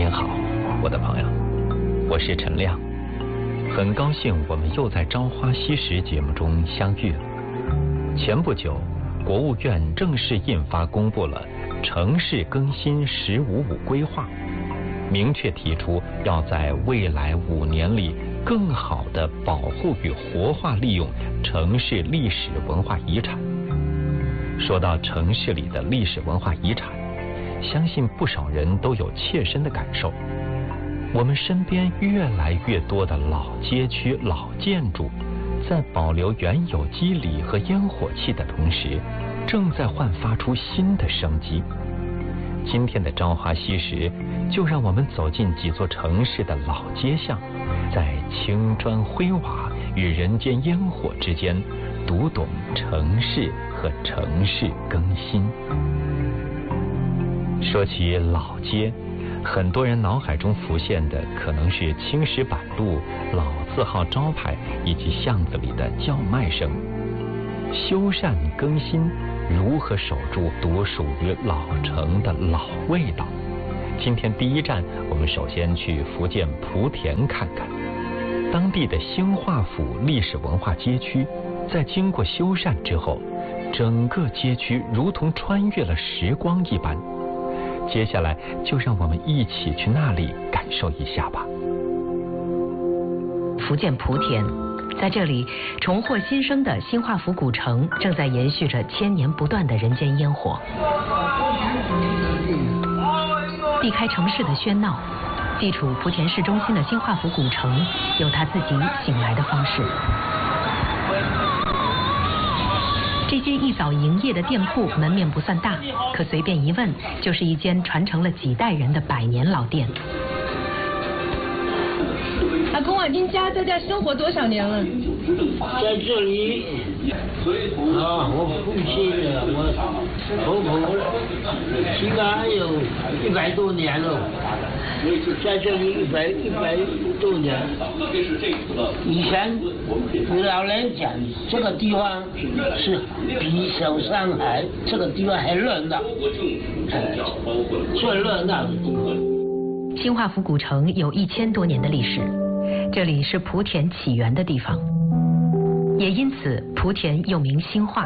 您好，我的朋友，我是陈亮，很高兴我们又在《朝花夕拾》节目中相遇了。前不久，国务院正式印发公布了城市更新“15+5”规划，明确提出要在未来5年里更好地保护与活化利用城市历史文化遗产。说到城市里的历史文化遗产，相信不少人都有切身的感受。我们身边越来越多的老街区、老建筑，在保留原有基理和烟火气的同时，正在焕发出新的生机。今天的朝花夕拾，就让我们走进几座城市的老街巷，在青砖灰瓦与人间烟火之间，读懂城市和城市更新。说起老街，很多人脑海中浮现的可能是青石板路、老字号招牌以及巷子里的叫卖声。修缮更新，如何守住独属于老城的老味道？今天第一站，我们首先去福建莆田看看。当地的兴化府历史文化街区，在经过修缮之后，整个街区如同穿越了时光一般。接下来就让我们一起去那里感受一下吧。 福建莆田，在这里重获新生的兴化府古城正在延续着千年不断的人间烟火。避开城市的喧闹，地处莆田市中心的兴化府古城有它自己醒来的方式。这间一早营业的店铺门面不算大，可随便一问就是一间传承了几代人的100年老店。 阿公啊，您家在这生活多少年了？ 在这里啊，我父亲的，我婆婆，起码有100多年了，在这里100多年。以前老人讲，这个地方是比小上海这个地方还热闹，最热闹的地方。 兴化府古城有1000多年的历史，这里是莆田起源的地方，也因此莆田又名兴化。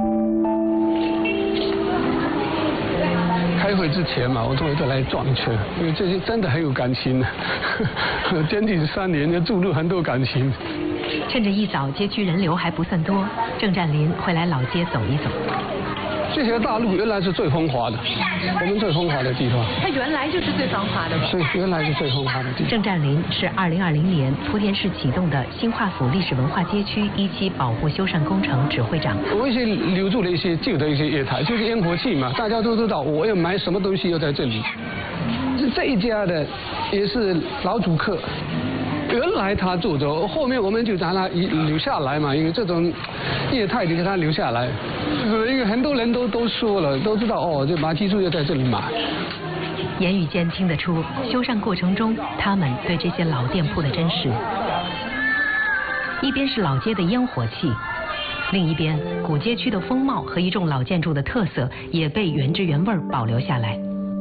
开会之前嘛，我终于再来撞车，因为最近真的很有感情了，将近3年就注入很多感情。 趁着一早街区人流还不算多，郑占林会来老街走一走。 这条大路原来是最风华的，我们最风华的地方。 它原来就是最繁华的。 所以原来是最风华的地方。 郑占林是2020年莆田市启动的兴化府历史文化街区一期保护修缮工程指挥长。 我一些留住了一些旧的一些业态，就是烟火气嘛，大家都知道，我要买什么东西又在这里。这一家的也是老主客。原来他做的，后面我们就让他留下来嘛，因为这种业态就给他留下来。因为很多人都说了，都知道哦，这马蹄珠要在这里买。 言语间听得出，修缮过程中他们对这些老店铺的珍视。一边是老街的烟火气，另一边古街区的风貌和一众老建筑的特色也被原汁原味保留下来。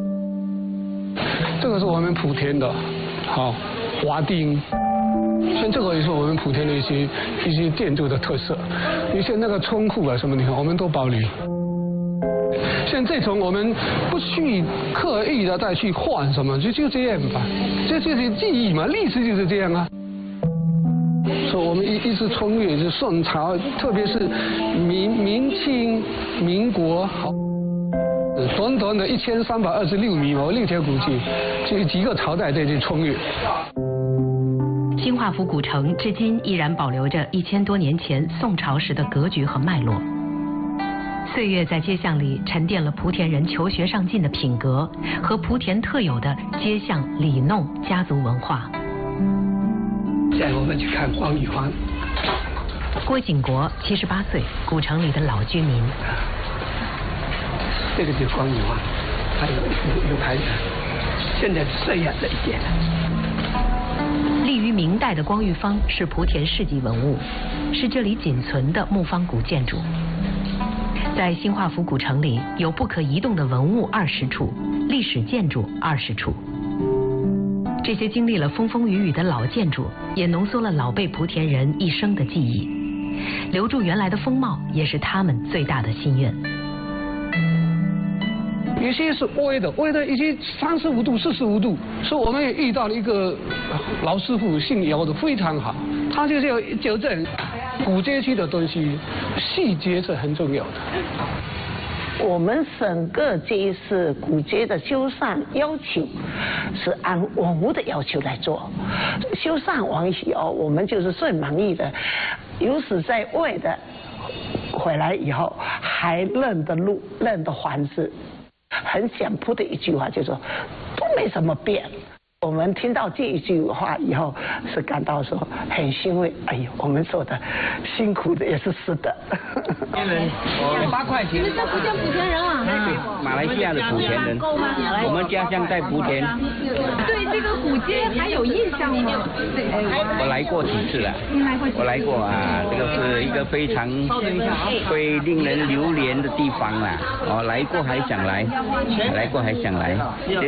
这个是我们莆田的，好。华丁，像这个也是我们莆田的一些建筑的特色，一些那个仓库啊什么的，我们都保留。像这种我们不去刻意的再去换什么，就这样吧，这就是记忆嘛，历史就是这样啊。所以我们一直穿越是宋朝，特别是明清、民国，好。短短的1326米嘛，6条古迹，就几个朝代在这穿越。 兴化府古城至今依然保留着1000多年前宋朝时的格局和脉络。岁月在街巷里沉淀了莆田人求学上进的品格和莆田特有的街巷里弄家族文化。 现在我们去看黄玉环。 郭景国78岁，古城里的老居民。 这个就是光玉环，还有牌子，现在这样的一点。 立于明代的光玉坊是莆田市级文物，是这里仅存的木方古建筑。在兴化府古城里，有不可移动的文物20处，历史建筑20处。 这些经历了风风雨雨的老建筑，也浓缩了老辈莆田人一生的记忆。留住原来的风貌，也是他们最大的心愿。 有些是歪的已经35度、45度，所以我们也遇到了一个老师傅，姓姚的，非常好，他就是要纠正古街区的东西，细节是很重要的。 我们整个街市古街的修缮要求是按文物的要求来做，修缮完以后我们就是最满意的，有时在外的回来以后还认得路认得房子，很简朴的一句话就是说都没什么变。我们听到这一句话以后，是感到说很欣慰。哎呦，我们做的辛苦的也是值得。 8块钱。 你们是莆田人啊？ 马来西亚的莆田人，我们家乡在莆田。 对这个古街还有印象吗？ 我来过几次了。我来过啊，这个是一个非常会令人流连的地方啦。来过还想来，来过还想来。